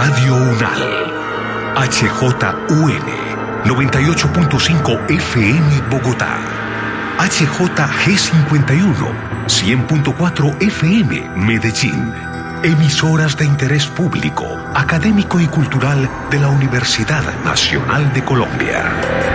Radio UNAL, HJUN 98.5 FM Bogotá, HJG51 100.4 FM Medellín. Emisoras de interés público, académico y cultural de la Universidad Nacional de Colombia.